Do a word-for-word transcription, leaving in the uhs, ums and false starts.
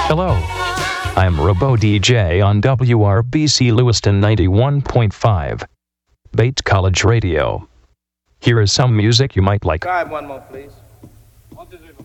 Hello. I'm Robo D J on W R B C Lewiston ninety-one point five. Bates College Radio. Here is some music you might like. Try one more, please. One, two, three, four.